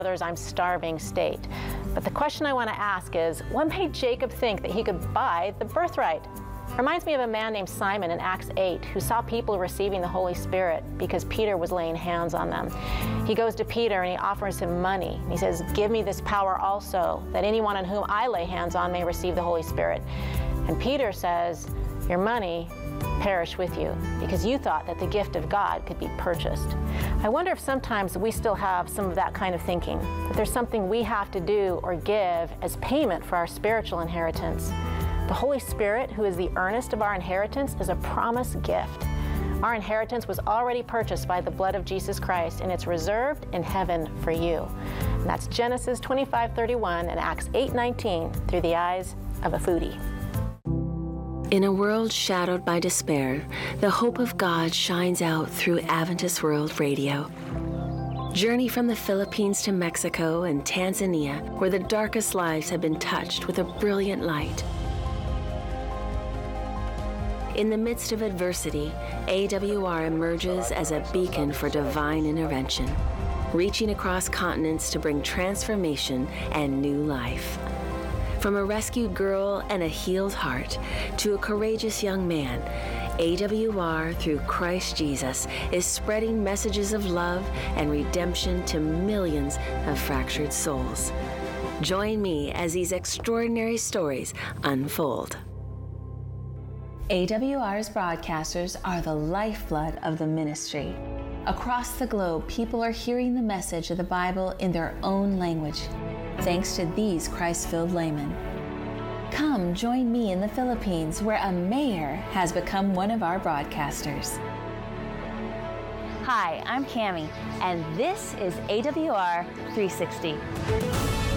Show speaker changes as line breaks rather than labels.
I'm starving state. But the question I want to ask is, what made Jacob think that he could buy the birthright? Reminds me of a man named Simon in Acts 8 who saw people receiving the Holy Spirit because Peter was laying hands on them. He goes to Peter and he offers him money. He says, "Give me this power also, that anyone on whom I lay hands on may receive the Holy Spirit." And Peter says, "Your money perish with you, because you thought that the gift of God could be purchased." I wonder if sometimes we still have some of that kind of thinking, that there's something we have to do or give as payment for our spiritual inheritance. The Holy Spirit, who is the earnest of our inheritance, is a promised gift. Our inheritance was already purchased by the blood of Jesus Christ, and it's reserved in heaven for you. And that's Genesis 25:31 and Acts 8:19 through the eyes of a foodie.
In a world shadowed by despair, the hope of God shines out through Adventist World Radio. Journey from the Philippines to Mexico and Tanzania, where the darkest lives have been touched with a brilliant light. In the midst of adversity, AWR emerges as a beacon for divine intervention, reaching across continents to bring transformation and new life. From a rescued girl and a healed heart to a courageous young man, AWR, through Christ Jesus, is spreading messages of love and redemption to millions of fractured souls. Join me as these extraordinary stories unfold. AWR's broadcasters are the lifeblood of the ministry. Across the globe, people are hearing the message of the Bible in their own language, thanks to these Christ-filled laymen. Come join me in the Philippines, where a mayor has become one of our broadcasters.
Hi, I'm Cammie, and this is AWR 360.